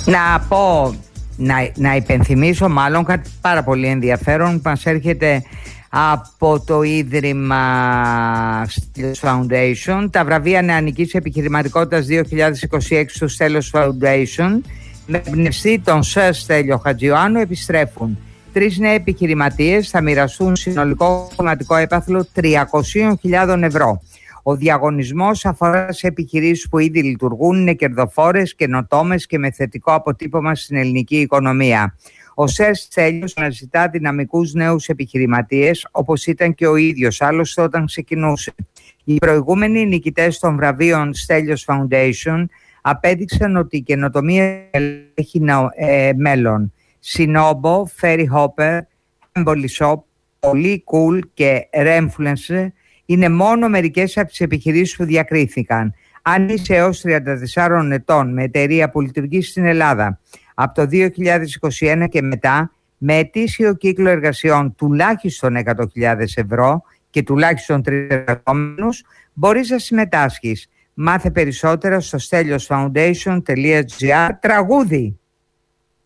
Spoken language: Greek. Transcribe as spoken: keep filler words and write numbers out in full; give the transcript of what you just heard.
Να πω, να, να υπενθυμίσω μάλλον κάτι πάρα πολύ ενδιαφέρον που μας έρχεται από το Ίδρυμα Στέλιος Foundation. Τα βραβεία νεανικής επιχειρηματικότητας δύο χιλιάδες είκοσι έξι του Στέλιος Foundation με εμπνευστή τον Σερ Στέλιο Χατζιωάννου επιστρέφουν. Τρεις νέοι επιχειρηματίες θα μοιραστούν συνολικό χρηματικό έπαθλο τριακόσιες χιλιάδες ευρώ. Ο διαγωνισμός αφορά σε επιχειρήσεις που ήδη λειτουργούν, είναι κερδοφόρες, καινοτόμες και με θετικό αποτύπωμα στην ελληνική οικονομία. Ο Σερ Στέλιος αναζητά δυναμικούς νέους επιχειρηματίες, όπως ήταν και ο ίδιος άλλωστε όταν ξεκινούσε. Οι προηγούμενοι νικητές των βραβείων Στέλιος Foundation απέδειξαν ότι η καινοτομία έχει ε, μέλλον. Sinobo, Ferry Hopper, Emboli Shop, Poly Cool και Remfluence είναι μόνο μερικές από τις επιχειρήσεις που διακρίθηκαν. Αν είσαι έως τριάντα τεσσάρων ετών με εταιρεία που λειτουργεί στην Ελλάδα από το δύο χιλιάδες είκοσι ένα και μετά, με ετήσιο κύκλο εργασιών τουλάχιστον εκατό χιλιάδες ευρώ και τουλάχιστον τρεις εργαζόμενους, μπορείς να συμμετάσχεις. Μάθε περισσότερα στο steliosfoundation.gr. Τραγούδι!